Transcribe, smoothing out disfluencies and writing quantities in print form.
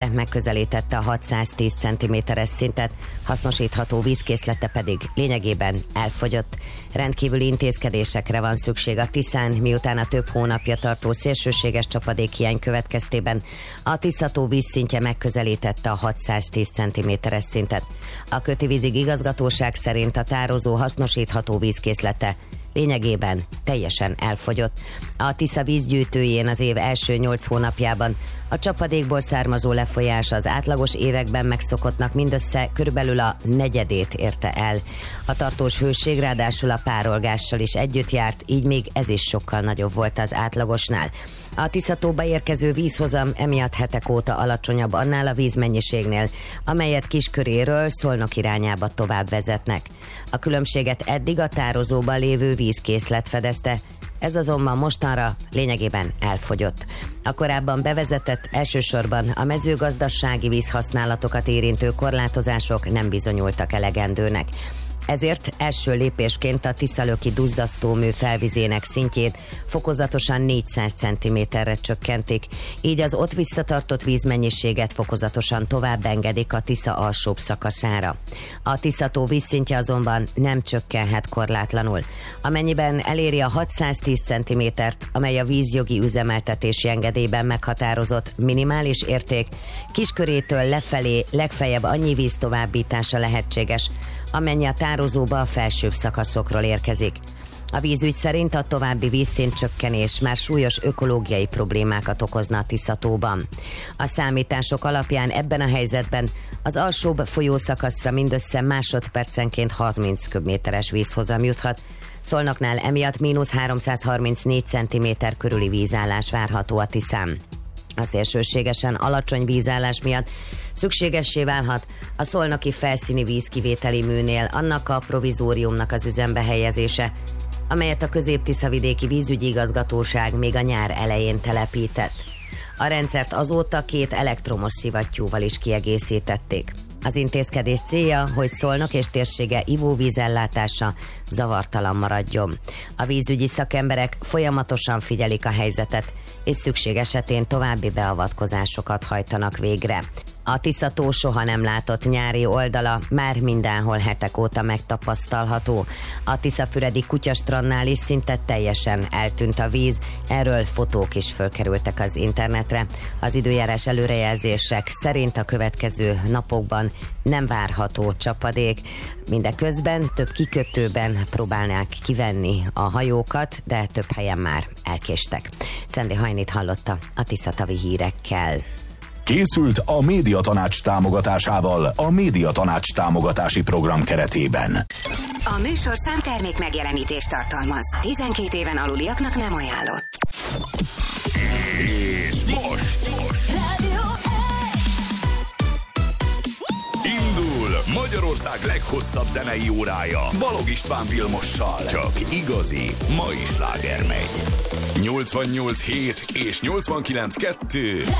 megközelítette a 610 cm-es szintet, hasznosítható vízkészlete pedig lényegében elfogyott. Rendkívüli intézkedésekre van szükség a Tiszán, miután a több hónapja tartó szélsőséges csapadékhiány következtében a Tisza-tó vízszintje megközelítette a 610 cm-es szintet. A Köti Vízig Igazgatóság szerint a tározó hasznosítható vízkészlete lényegében teljesen elfogyott. A Tisza vízgyűjtőjén az év első 8 hónapjában a csapadékból származó lefolyás az átlagos években megszokottnak mindössze körülbelül a negyedét érte el. A tartós hőség ráadásul a párolgással is együtt járt, így még ez is sokkal nagyobb volt az átlagosnál. A Tisza-tóba érkező vízhozam emiatt hetek óta alacsonyabb annál a vízmennyiségnél, amelyet Kisköréről Szolnok irányába tovább vezetnek. A különbséget eddig a tározóban lévő vízkészlet fedezte, ez azonban mostanra lényegében elfogyott. A korábban bevezetett, elsősorban a mezőgazdasági vízhasználatokat érintő korlátozások nem bizonyultak elegendőnek. Ezért első lépésként a Tiszalöki duzzasztómű felvizének szintjét fokozatosan 400 cm-re csökkentik, így az ott visszatartott vízmennyiséget fokozatosan tovább engedik a Tisza alsóbb szakaszára. A Tisza-tó vízszintje azonban nem csökkenhet korlátlanul. Amennyiben eléri a 610 cm-t, amely a vízjogi üzemeltetési engedélyben meghatározott minimális érték, Kiskörétől lefelé legfeljebb annyi víz továbbítása lehetséges, amennyi a tározóba a felsőbb szakaszokról érkezik. A vízügy szerint a további vízszintcsökkenés már súlyos ökológiai problémákat okozna a Tisza-tóban. A számítások alapján ebben a helyzetben az alsóbb folyószakaszra mindössze másodpercenként 30 köbméteres vízhozam juthat. Szolnoknál emiatt mínusz 334 cm körüli vízállás várható a Tiszán. A szélsőségesen alacsony vízállás miatt szükségessé válhat a szolnoki felszíni vízkivételi műnél annak a provizóriumnak az üzembe helyezése, amelyet a Közép-Tiszavidéki Vízügyi Igazgatóság még a nyár elején telepített. A rendszert azóta 2 elektromos szivattyúval is kiegészítették. Az intézkedés célja, hogy Szolnok és térsége ivóvízellátása zavartalan maradjon. A vízügyi szakemberek folyamatosan figyelik a helyzetet, és szükség esetén további beavatkozásokat hajtanak végre. A Tisza-tó soha nem látott nyári oldala már mindenhol hetek óta megtapasztalható. A tiszafüredi Kutyastrandnál is szinte teljesen eltűnt a víz, erről fotók is fölkerültek az internetre. Az időjárás előrejelzések szerint a következő napokban nem várható csapadék. Mindeközben több kikötőben próbálnák kivenni a hajókat, de több helyen már elkéstek. Szendi Hajnit hallotta a Tisza-tavi hírekkel. Készült a Médiatanács támogatásával a Médiatanács támogatási program keretében. A műsorszám termék megjelenítést tartalmaz. 12 éven aluliaknak nem ajánlott. És most Rádió indul Magyarország leghosszabb zenei órája Balogh István Vilmossal. Csak igazi mai sláger megy. 88.7 és 89.2